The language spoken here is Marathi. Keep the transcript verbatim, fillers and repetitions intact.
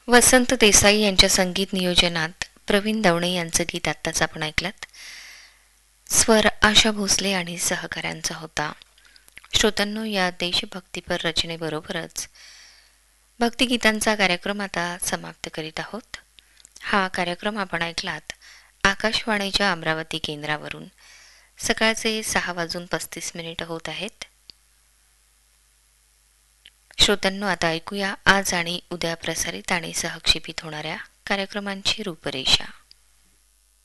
वसंत देसाई यांच्या संगीत नियोजनात प्रवीण दवणे यांचं गीत आत्ताच आपण ऐकलत. स्वर आशा भोसले आणि सहकाऱ्यांचा होता. श्रोत्यांनो, या देशभक्तीपर रचनेबरोबरच भक्तिगीतांचा कार्यक्रम आता समाप्त करीत आहोत. हा कार्यक्रम आपण ऐकलात आकाशवाणीच्या अमरावती केंद्रावरून. सकाळचे सहा वाजून पस्तीस मिनिट होत आहेत. श्रोत्यांनो, आता ऐकूया आज आणि उद्या प्रसारित आणि सहक्षेपित होणाऱ्या कार्यक्रमांची रूपरेषा.